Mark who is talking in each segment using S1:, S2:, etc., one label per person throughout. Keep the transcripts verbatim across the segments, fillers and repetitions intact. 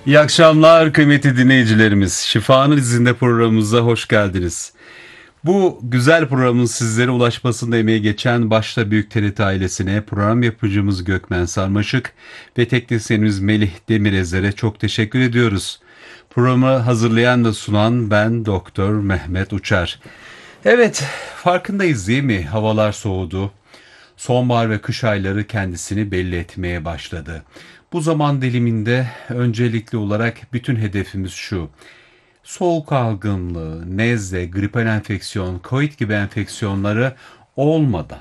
S1: İyi akşamlar kıymetli dinleyicilerimiz. Şifanın izinde programımıza hoş geldiniz. Bu güzel programın sizlere ulaşmasında emeği geçen başta Büyük T R T ailesine, program yapıcımız Gökmen Sarmaşık ve teknisyenimiz Melih Demirezer'e çok teşekkür ediyoruz. Programı hazırlayan ve sunan ben Doktor Mehmet Uçar. Evet, farkındayız değil mi? Havalar soğudu. Sonbahar ve kış ayları kendisini belli etmeye başladı. Bu zaman diliminde öncelikli olarak bütün hedefimiz şu: soğuk algınlığı, nezle, gripal enfeksiyon, COVID gibi enfeksiyonları olmadan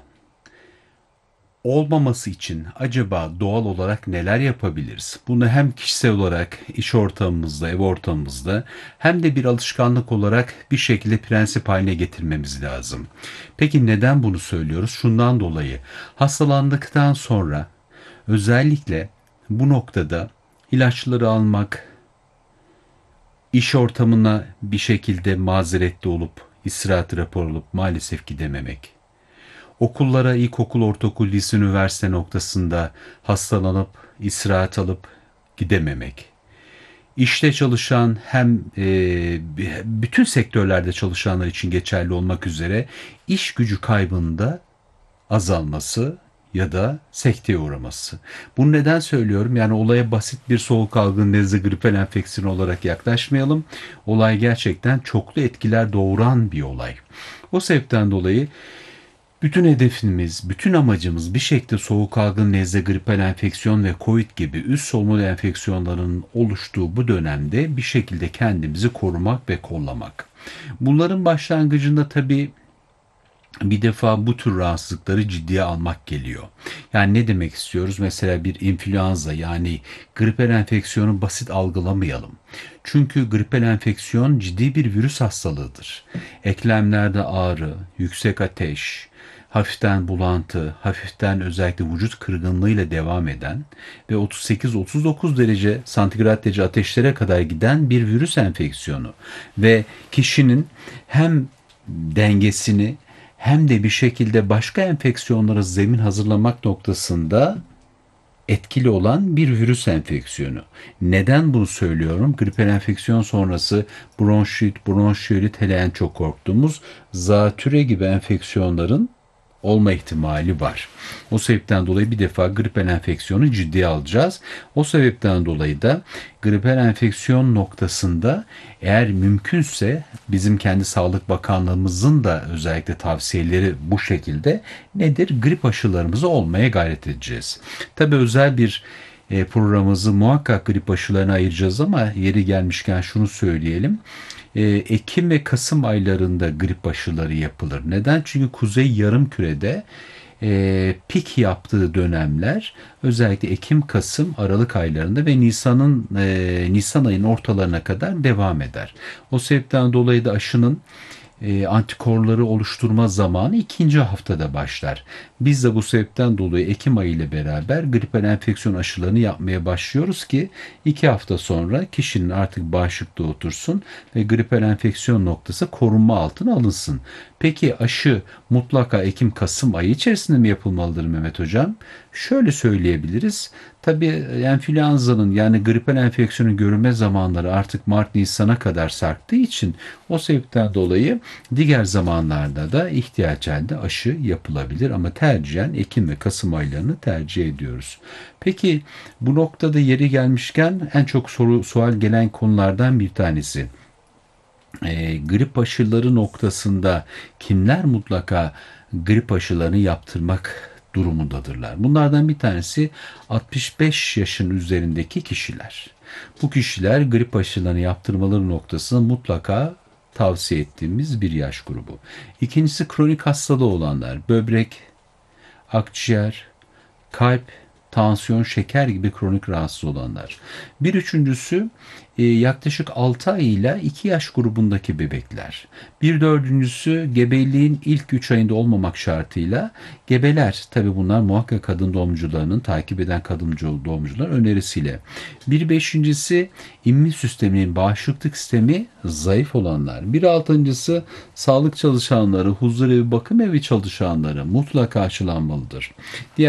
S1: olmaması için acaba doğal olarak neler yapabiliriz? Bunu hem kişisel olarak iş ortamımızda, ev ortamımızda hem de bir alışkanlık olarak bir şekilde prensip haline getirmemiz lazım. Peki neden bunu söylüyoruz? Şundan dolayı hastalandıktan sonra özellikle bu noktada ilaçları almak, iş ortamına bir şekilde mazeretli olup istirahat raporu alıp maalesef gidememek, okullara ilkokul, ortaokul, lise, üniversite noktasında hastalanıp, istirahat alıp gidememek. İşte çalışan hem e, bütün sektörlerde çalışanlar için geçerli olmak üzere iş gücü kaybında azalması ya da sekteye uğraması. Bunu neden söylüyorum? Yani olaya basit bir soğuk algın, nezle, gripal enfeksiyonu olarak yaklaşmayalım. Olay gerçekten çoklu etkiler doğuran bir olay. O sebepten dolayı bütün hedefimiz, bütün amacımız bir şekilde soğuk algın, nezle, gripal enfeksiyon ve COVID gibi üst solunum enfeksiyonlarının oluştuğu bu dönemde bir şekilde kendimizi korumak ve kollamak. Bunların başlangıcında tabii bir defa bu tür rahatsızlıkları ciddiye almak geliyor. Yani ne demek istiyoruz? Mesela bir influenza yani gripal enfeksiyonu basit algılamayalım. Çünkü gripal enfeksiyon ciddi bir virüs hastalığıdır. Eklemlerde ağrı, yüksek ateş, hafiften bulantı, hafiften özellikle vücut kırgınlığıyla devam eden ve otuz sekiz otuz dokuz derece santigrat derece ateşlere kadar giden bir virüs enfeksiyonu ve kişinin hem dengesini hem de bir şekilde başka enfeksiyonlara zemin hazırlamak noktasında etkili olan bir virüs enfeksiyonu. Neden bunu söylüyorum? Gripal enfeksiyon sonrası bronşit, bronşiolit, hele en çok korktuğumuz zatüre gibi enfeksiyonların olma ihtimali var. O sebepten dolayı bir defa gripal enfeksiyonu ciddiye alacağız. O sebepten dolayı da gripal enfeksiyon noktasında eğer mümkünse bizim kendi Sağlık Bakanlığımızın da özellikle tavsiyeleri bu şekilde nedir? Grip aşılarımızı olmaya gayret edeceğiz. Tabii özel bir e, programımızı muhakkak grip aşılarına ayıracağız ama yeri gelmişken şunu söyleyelim. E, Ekim ve Kasım aylarında grip aşıları yapılır. Neden? Çünkü Kuzey Yarımküre'de e, pik yaptığı dönemler özellikle Ekim, Kasım, Aralık aylarında ve Nisan'ın e, Nisan ayının ortalarına kadar devam eder. O sebepten dolayı da aşının e, antikorları oluşturma zamanı ikinci haftada başlar. Biz de bu sebepten dolayı Ekim ayı ile beraber gripal enfeksiyon aşılarını yapmaya başlıyoruz ki iki hafta sonra kişinin artık bağışıklığı otursun ve gripal enfeksiyon noktası korunma altına alınsın. Peki aşı mutlaka Ekim-Kasım ayı içerisinde mi yapılmalıdır Mehmet Hocam? Şöyle söyleyebiliriz. Tabii enfluenza'nın yani gripal enfeksiyonun görülme zamanları artık Mart-Nisan'a kadar sarktığı için o sebepten dolayı diğer zamanlarda da ihtiyaç halinde aşı yapılabilir ama tercihen Ekim ve Kasım aylarını tercih ediyoruz. Peki bu noktada yeri gelmişken en çok soru sual gelen konulardan bir tanesi. E, grip aşıları noktasında kimler mutlaka grip aşılarını yaptırmak durumundadırlar? Bunlardan bir tanesi altmış beş yaşın üzerindeki kişiler. Bu kişiler grip aşılarını yaptırmaları noktasında mutlaka tavsiye ettiğimiz bir yaş grubu. İkincisi kronik hastalığı olanlar, böbrek, akciğer, kalp, tansiyon, şeker gibi kronik rahatsız olanlar. Bir üçüncüsü e, yaklaşık altı ay ile iki yaş grubundaki bebekler. Bir dördüncüsü gebeliğin ilk üç ayında olmamak şartıyla gebeler. Tabi bunlar muhakkak kadın doğumcularının takip eden kadın doğumcuların önerisiyle. Bir beşincisi immün sisteminin bağışıklık sistemi zayıf olanlar. Bir altıncısı sağlık çalışanları, huzurevi bakım evi çalışanları mutlaka aşılanmalıdır. Diğer